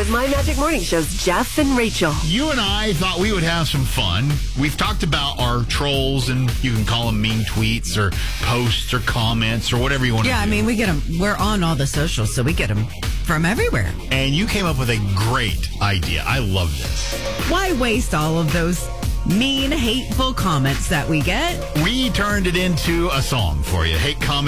of My Magic Morning Show's Jeff and Rachel. You and I thought we would have some fun. We've talked about our trolls, and you can call them mean tweets or posts or comments or whatever you want to do. Yeah, I mean, we get them. We're on all the socials, so we get them from everywhere. And you came up with a great idea. I love this. Why waste all of those mean, hateful comments that we get? We turned it into a song for you. Hate comments.